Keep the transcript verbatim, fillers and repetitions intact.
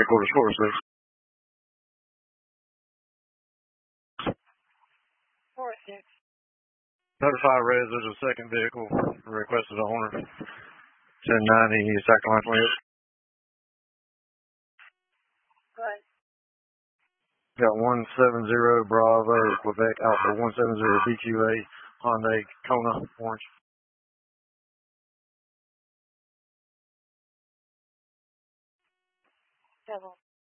quarter four six. Four six. Notify res, there's a second vehicle requested owner. ten ninety second line twenty-eight. Go ahead. Got one seventy Bravo Quebec Alpha one seventy B Q A Hyundai Kona orange. Seven.